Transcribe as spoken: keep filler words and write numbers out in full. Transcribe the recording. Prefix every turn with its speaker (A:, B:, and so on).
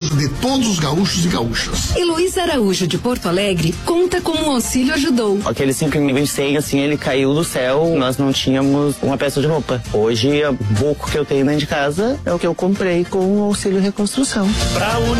A: de todos os gaúchos e gaúchas.
B: E Luiz Araújo, de Porto Alegre, conta como o auxílio ajudou.
C: Aquele cinco mil e cem, assim, ele caiu do céu, nós não tínhamos uma peça de roupa. Hoje, o pouco que eu tenho dentro de casa é o que eu comprei com o auxílio reconstrução.